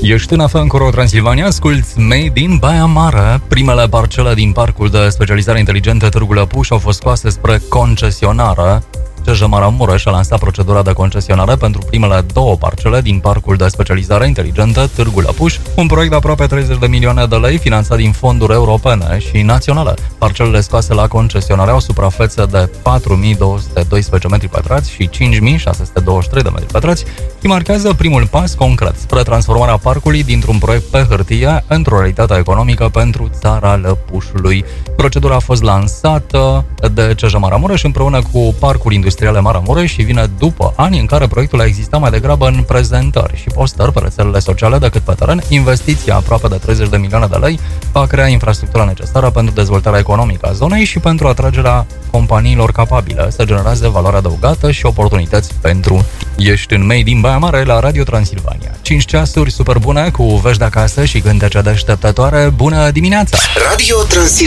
Ești în FM Coro Transilvania, asculți Made din Baia Mare. Primele parcele din parcul de specializare inteligentă Târgu Lăpuș au fost scoase spre concesionară. CJ Maramureș a lansat procedura de concesionare pentru primele două parcele din parcul de specializare inteligentă Târgu Lăpuș, un proiect de aproape 30 de milioane de lei finanțat din fonduri europene și naționale. Parcelele scoase la concesionare au suprafețe de 4.212 metri pătrați și 5.623 de metri pătrați și marchează primul pas concret spre transformarea parcului dintr-un proiect pe hârtie într-o realitate economică pentru țara Lăpușului. Procedura a fost lansată de CJ Maramureș împreună cu Parcul Industriale Maramureș și vine după ani în care proiectul a existat mai degrabă în prezentări și postări pe rețelele sociale decât pe teren. Investiția aproape de 30 de milioane de lei va crea infrastructura necesară pentru dezvoltarea economică a zonei și pentru atragerea companiilor capabile să genereze valoare adăugată și oportunități pentru. Ești în Made in Baia Mare la Radio Transilvania. 5 ceasuri super bune cu vești de acasă și cântece deșteptătoare. Bună dimineața! Radio Transilvania.